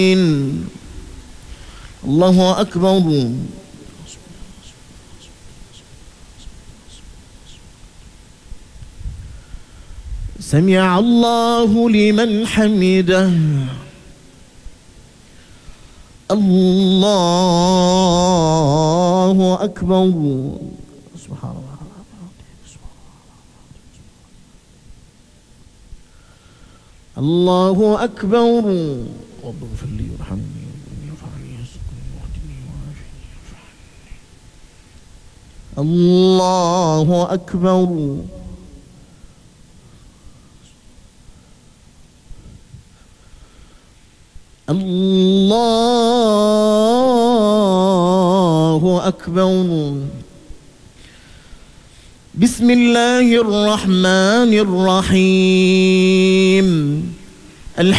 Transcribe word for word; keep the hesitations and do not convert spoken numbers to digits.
الله أكبر. سمع الله لمن حمده. الله أكبر. سبحان الله. الله أكبر. رب اغفر لي وارحمني وارفعني واهدني وعافني. الله أكبر. الله أكبر. بسم الله الرحمن الرحيم.